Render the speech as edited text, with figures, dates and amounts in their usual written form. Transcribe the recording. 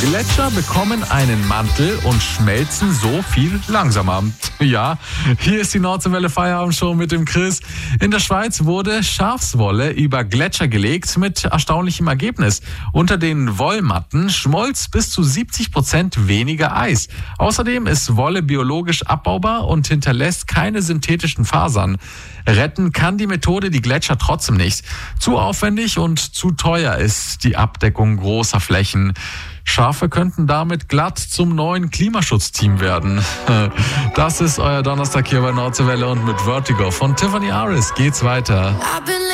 Gletscher bekommen einen Mantel und schmelzen so viel langsamer. Ja, hier ist die Nordseewelle Feierabendshow mit dem Chris. In der Schweiz wurde Schafswolle über Gletscher gelegt mit erstaunlichem Ergebnis. Unter den Wollmatten schmolz bis zu 70% weniger Eis. Außerdem ist Wolle biologisch abbaubar und hinterlässt keine synthetischen Fasern. Retten kann die Methode die Gletscher trotzdem nicht. Zu aufwendig und zu teuer ist die Abdeckung großer Flächen. Schafe könnten damit glatt zum neuen Klimaschutzteam werden. Das ist euer Donnerstag hier bei Nordseewelle und mit Vertigo von Tiffany Aris geht's weiter.